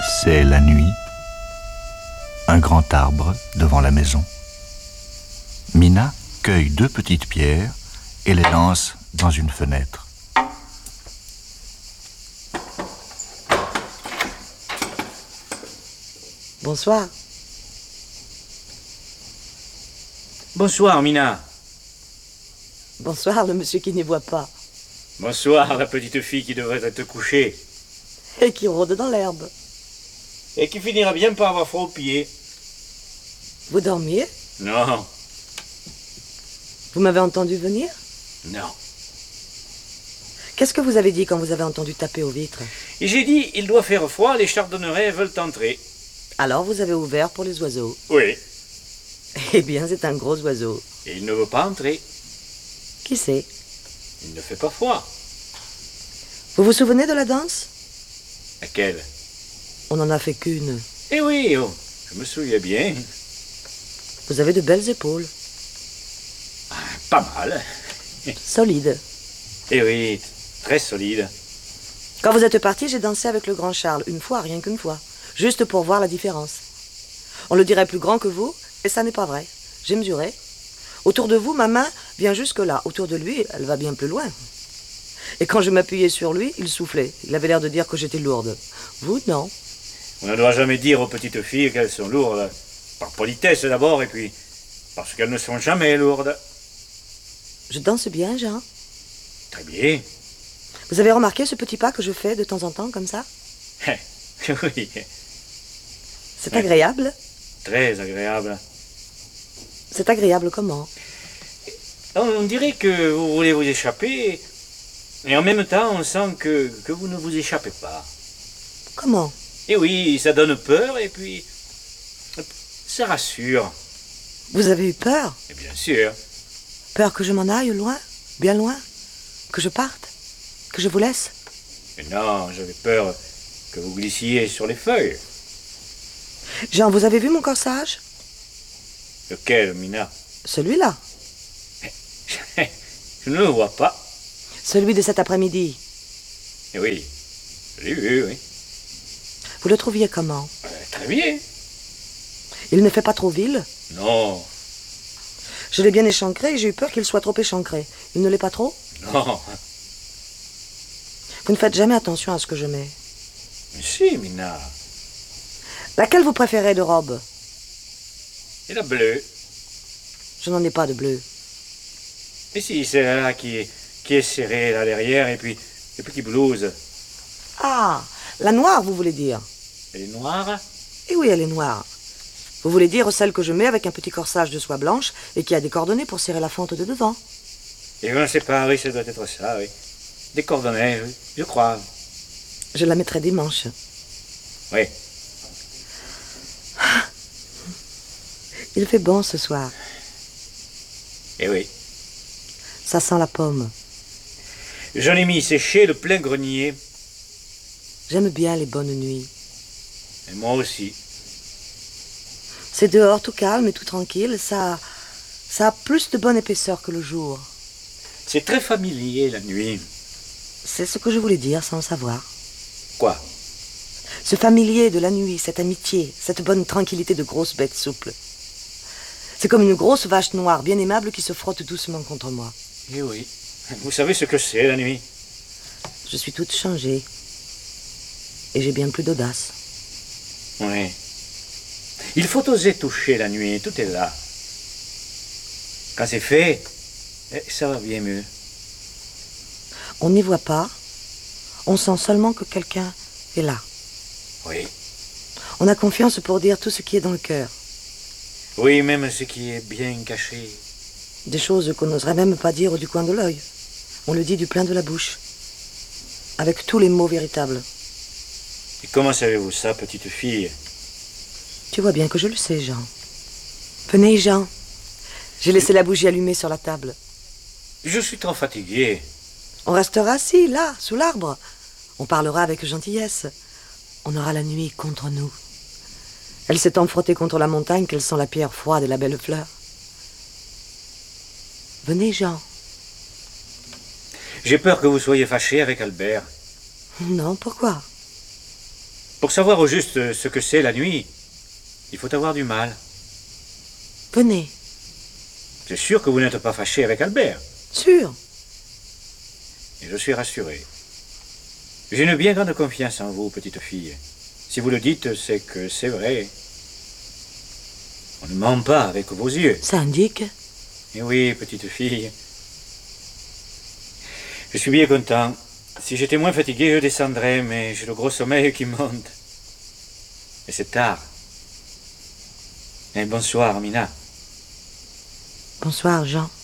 C'est la nuit. Un grand arbre devant la maison. Mina cueille 2 petites pierres et les lance dans une fenêtre. Bonsoir. Bonsoir, Mina. Bonsoir, le monsieur qui n'y voit pas. Bonsoir, la petite fille qui devrait être couchée. Et qui rôde dans l'herbe. Et qui finira bien par avoir froid aux pieds. Vous dormiez? Non, Vous m'avez entendu venir? non. Qu'est-ce que vous avez dit quand vous avez entendu taper aux vitres? Et j'ai dit, il doit faire froid, les chardonnerets veulent entrer. Alors vous avez ouvert pour les oiseaux. Oui. Eh bien, c'est un gros oiseau. Et il ne veut pas entrer. Qui c'est? Il ne fait pas froid. Vous vous souvenez de la danse? Laquelle? On n'en a fait qu'une. Eh oui, oh, je me souviens bien. Vous avez de belles épaules. Pas mal. Solides. Eh oui, très solide. Quand vous êtes parti, j'ai dansé avec le grand Charles. Une fois, rien qu'une fois. Juste pour voir la différence. On le dirait plus grand que vous, et ça n'est pas vrai. J'ai mesuré. Autour de vous, ma main vient jusque-là. Autour de lui, elle va bien plus loin. Et quand je m'appuyais sur lui, il soufflait. Il avait l'air de dire que j'étais lourde. Vous, non. On ne doit jamais dire aux petites filles qu'elles sont lourdes. Par politesse d'abord, et puis parce qu'elles ne sont jamais lourdes. Je danse bien, Jean. Très bien. Vous avez remarqué ce petit pas que je fais de temps en temps, comme ça? Oui, C'est agréable. très agréable. C'est agréable comment? On dirait que vous voulez vous échapper, et en même temps, on sent que vous ne vous échappez pas. Comment? Et oui, ça donne peur, et puis ça rassure. Vous avez eu peur? Et bien sûr. Peur que je m'en aille loin? Bien loin? Que je parte? Que je vous laisse? Mais non, j'avais peur que vous glissiez sur les feuilles. Jean, vous avez vu mon corsage? Lequel, Mina? Celui-là. Je ne le vois pas. Celui de cet après-midi. Et oui, je l'ai vu, oui. Vous le trouviez comment? Très bien. Il ne fait pas trop vil? Non, Je l'ai bien échancré et j'ai eu peur qu'il soit trop échancré. Il ne l'est pas trop? non. Vous ne faites jamais attention à ce que je mets. Mais si, Mina. Laquelle vous préférez de robe? Et la bleue. Je n'en ai pas de bleu. Mais si, c'est là qui est serrée là derrière, et puis les petits blouses. Ah, la noire, vous voulez dire? Elle est noire. Eh oui, elle est noire. Vous voulez dire celle que je mets avec un petit corsage de soie blanche et qui a des cordonnées pour serrer la fente de devant? Et je ne sais pas, oui, ça doit être ça, oui. Des cordonnées, oui, je crois. Je la mettrai des manches. Oui. Il fait bon ce soir. Et oui. Ça sent la pomme. J'en ai mis sécher le plein grenier. J'aime bien les bonnes nuits. Et moi aussi. C'est dehors tout calme et tout tranquille. Ça a plus de bonne épaisseur que le jour. C'est très familier la nuit. C'est ce que je voulais dire sans le savoir. Quoi? Ce familier de la nuit, cette amitié, cette bonne tranquillité de grosse bête souple. C'est comme une grosse vache noire bien aimable qui se frotte doucement contre moi. Eh oui. Vous savez ce que c'est la nuit? Je suis toute changée. Et j'ai bien plus d'audace. Oui. Il faut oser toucher la nuit, tout est là. Quand c'est fait, ça va bien mieux. On n'y voit pas. On sent seulement que quelqu'un est là. Oui. On a confiance pour dire tout ce qui est dans le cœur. Oui, même ce qui est bien caché. Des choses qu'on n'oserait même pas dire du coin de l'œil. On le dit du plein de la bouche. Avec tous les mots véritables. Et comment savez-vous ça, petite fille? Tu vois bien que je le sais, Jean. Venez, Jean. J'ai laissé la bougie allumée sur la table. Je suis trop fatigué. On restera assis, là, sous l'arbre. On parlera avec gentillesse. On aura la nuit contre nous. Elle s'est tant frottée contre la montagne qu'elle sent la pierre froide et la belle fleur. Venez, Jean. J'ai peur que vous soyez fâché avec Albert. Non, pourquoi? Pour savoir au juste ce que c'est la nuit, il faut avoir du mal. Venez. C'est sûr que vous n'êtes pas fâché avec Albert. Sûr. Et je suis rassuré. J'ai une bien grande confiance en vous, petite fille. Si vous le dites, c'est que c'est vrai. On ne ment pas avec vos yeux. Ça indique. Et oui, petite fille. Je suis bien content. Si j'étais moins fatigué, je descendrais, mais j'ai le gros sommeil qui monte. Et c'est tard. Et bonsoir, Mina. Bonsoir, Jean.